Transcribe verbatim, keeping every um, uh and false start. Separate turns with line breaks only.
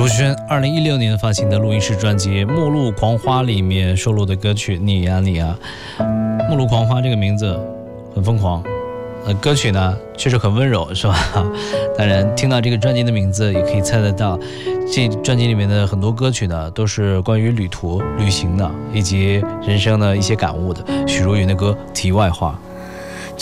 卢轩二零一六年发行的录音室专辑《末路狂花》里面收录的歌曲《你呀你呀》。末路狂花这个名字很疯狂，呃，歌曲呢确实很温柔，是吧？当然，听到这个专辑的名字，也可以猜得到，这专辑里面的很多歌曲呢，都是关于旅途、旅行的，以及人生的一些感悟的。许茹芸的歌《题外话》。